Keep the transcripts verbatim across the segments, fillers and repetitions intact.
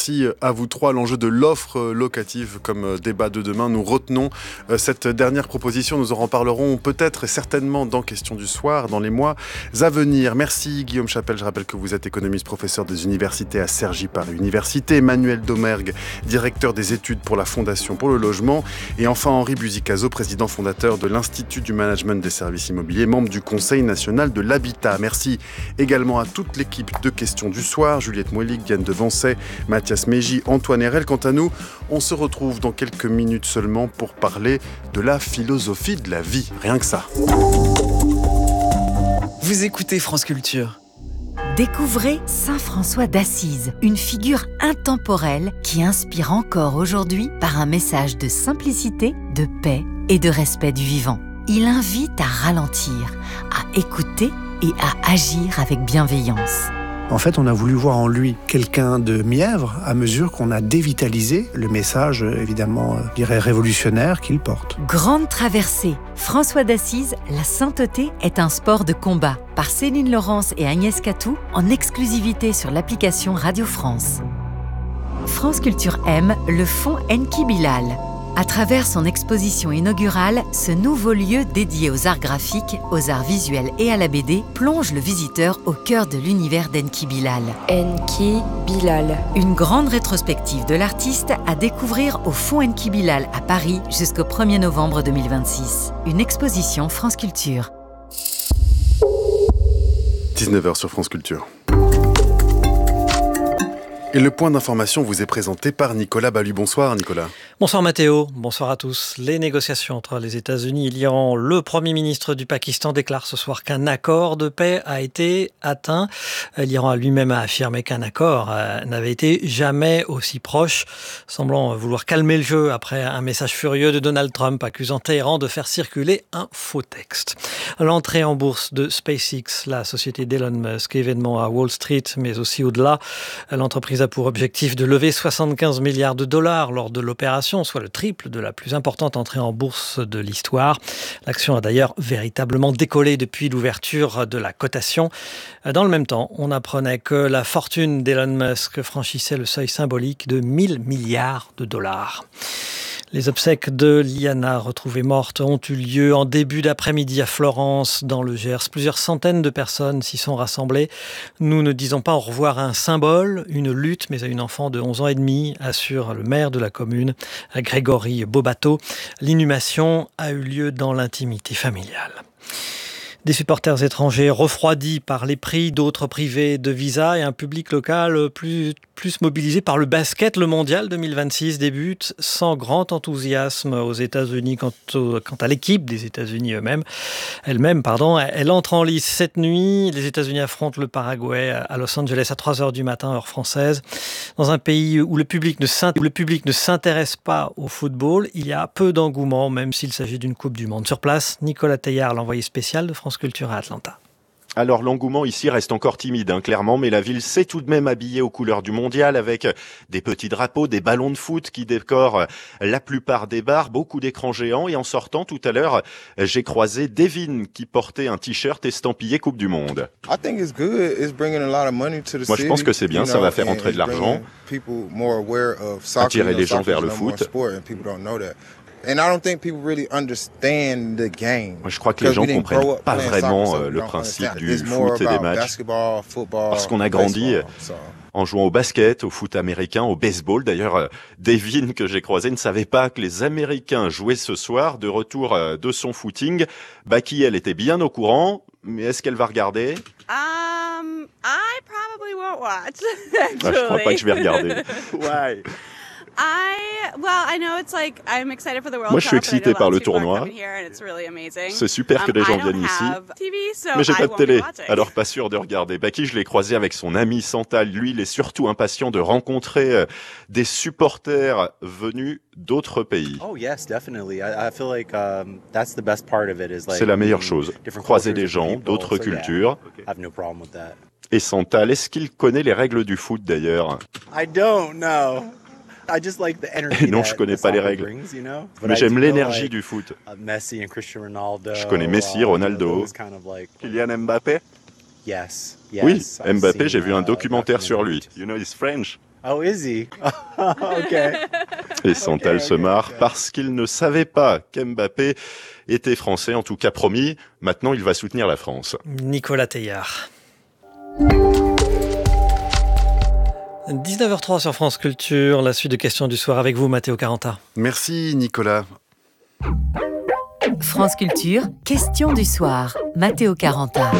merci à vous trois. L'enjeu de l'offre locative comme débat de demain. Nous retenons cette dernière proposition. Nous en reparlerons peut-être et certainement dans Questions du soir, dans les mois à venir. Merci Guillaume Chapelle. Je rappelle que vous êtes économiste, professeur des universités à Cergy Paris Université. Emmanuel Domergue, directeur des études pour la Fondation pour le logement. Et enfin Henri Buzicazo, président fondateur de l'Institut du management des services immobiliers, membre du Conseil national de l'habitat. Merci également à toute l'équipe de Questions du soir, Juliette Moellic, Diane Devancey, Mathias Mégy, Antoine Herel. Quant à nous, on se retrouve dans quelques minutes seulement pour parler de la philosophie de la vie. Rien que ça. Vous écoutez France Culture. Découvrez Saint François d'Assise, une figure intemporelle qui inspire encore aujourd'hui par un message de simplicité, de paix et de respect du vivant. Il invite à ralentir, à écouter et à agir avec bienveillance. En fait, on a voulu voir en lui quelqu'un de mièvre à mesure qu'on a dévitalisé le message, évidemment, je dirais révolutionnaire qu'il porte. Grande traversée. François d'Assise, la sainteté est un sport de combat. Par Céline Laurence et Agnès Catou, en exclusivité sur l'application Radio France. France Culture aime le fonds Enki Bilal. À travers son exposition inaugurale, ce nouveau lieu dédié aux arts graphiques, aux arts visuels et à la B D plonge le visiteur au cœur de l'univers d'Enki Bilal. Enki Bilal. Une grande rétrospective de l'artiste à découvrir au Fonds Enki Bilal à Paris jusqu'au premier novembre deux mille vingt-six. Une exposition France Culture. dix-neuf heures sur France Culture. Et le point d'information vous est présenté par Nicolas Ballu. Bonsoir Nicolas. Bonsoir Mathéo, bonsoir à tous. Les négociations entre les États-Unis et l'Iran. Le Premier ministre du Pakistan déclare ce soir qu'un accord de paix a été atteint. L'Iran a lui-même affirmé qu'un accord n'avait été jamais aussi proche, semblant vouloir calmer le jeu après un message furieux de Donald Trump accusant Téhéran de faire circuler un faux texte. L'entrée en bourse de SpaceX, la société d'Elon Musk, événement à Wall Street, mais aussi au-delà. L'entreprise a pour objectif de lever soixante-quinze milliards de dollars lors de l'opération, soit le triple de la plus importante entrée en bourse de l'histoire. L'action a d'ailleurs véritablement décollé depuis l'ouverture de la cotation. Dans le même temps, on apprenait que la fortune d'Elon Musk franchissait le seuil symbolique de mille milliards de dollars. Les obsèques de Liana, retrouvée morte, ont eu lieu en début d'après-midi à Florence, dans le Gers. Plusieurs centaines de personnes s'y sont rassemblées. Nous ne disons pas au revoir à un symbole, une lutte, mais à une enfant de onze ans et demi, assure le maire de la commune, Grégory Bobato. L'inhumation a eu lieu dans l'intimité familiale. Des supporters étrangers refroidis par les prix, d'autres privés de visa et un public local plus, plus mobilisé par le basket. Le mondial deux mille vingt-six débute sans grand enthousiasme aux États-Unis quant, au, quant à l'équipe des États-Unis eux-mêmes. Elle-même, pardon, elle entre en lice cette nuit. Les États-Unis affrontent le Paraguay à Los Angeles à trois heures du matin, heure française. Dans un pays où le public ne où le public ne s'intéresse pas au football, il y a peu d'engouement, même s'il s'agit d'une Coupe du Monde. Sur place, Nicolas Teillard, l'envoyé spécial de France Culture à Atlanta. Alors l'engouement ici reste encore timide, hein, clairement, mais la ville s'est tout de même habillée aux couleurs du mondial avec des petits drapeaux, des ballons de foot qui décorent la plupart des bars, beaucoup d'écrans géants. Et en sortant tout à l'heure, j'ai croisé Devin qui portait un t-shirt estampillé Coupe du Monde. Moi je pense que c'est bien, ça va faire entrer de l'argent, attirer les gens vers le foot. Moi, je crois que les gens ne comprennent pas vraiment euh, le principe du foot et des matchs parce qu'on a grandi en jouant au basket, au foot américain, au baseball. D'ailleurs, euh, Devin, que j'ai croisé, ne savait pas que les Américains jouaient ce soir de retour euh, de son footing. Baki, elle était bien au courant, mais est-ce qu'elle va regarder ? Um, I probably won't watch, ah, je crois pas que je vais regarder. Ouais. I, well, I know it's like, I'm excited for the World Moi, je suis Cup, excité par le tournoi. Really c'est super que um, les gens viennent ici. T V, so mais j'ai pas I de télé, won't be alors pas sûr de regarder. Baki, je l'ai croisé avec son ami Santal. Lui, il est surtout impatient de rencontrer euh, des supporters venus d'autres pays. Oh yes, definitely. I, I feel like um, that's the best part of it is like. C'est la meilleure chose. Croiser des gens d'autres so cultures. Yeah, I have no problem with that. Et Santal, est-ce qu'il connaît les règles du foot d'ailleurs ? I don't know. Et non, je connais pas les règles, mais j'aime l'énergie du foot. Je connais Messi, Ronaldo, Kylian Mbappé. Oui, Mbappé, j'ai vu un documentaire sur lui. You know he's French. Oh, is he? OK. Et Santal okay, se marre okay. parce qu'il ne savait pas qu'Mbappé était français, en tout cas promis. Maintenant, il va soutenir la France. Nicolas Teilhard. dix-neuf heures trois sur France Culture, la suite de questions du soir avec vous, Matteo Caranta. Merci Nicolas. France Culture, question du soir, Matteo Caranta.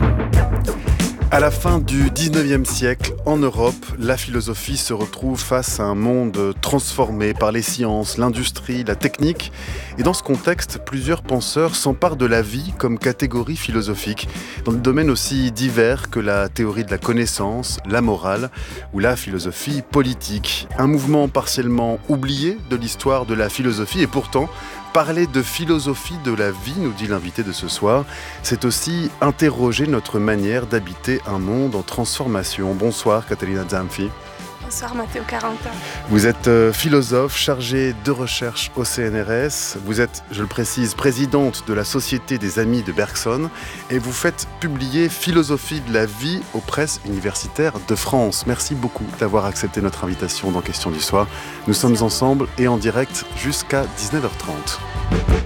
À la fin du dix-neuvième siècle, en Europe, la philosophie se retrouve face à un monde transformé par les sciences, l'industrie, la technique. Et dans ce contexte, plusieurs penseurs s'emparent de la vie comme catégorie philosophique, dans des domaines aussi divers que la théorie de la connaissance, la morale ou la philosophie politique. Un mouvement partiellement oublié de l'histoire de la philosophie et pourtant, parler de philosophie de la vie, nous dit l'invité de ce soir, c'est aussi interroger notre manière d'habiter un monde en transformation. Bonsoir Caterina Zamfi. Bonsoir Matteo Caranta. Vous êtes euh, philosophe chargé de recherche au C N R S. Vous êtes, je le précise, présidente de la Société des Amis de Bergson et vous faites publier Philosophie de la vie aux presses universitaires de France. Merci beaucoup d'avoir accepté notre invitation dans Question du soir. Nous sommes ensemble et en direct jusqu'à dix-neuf heures trente.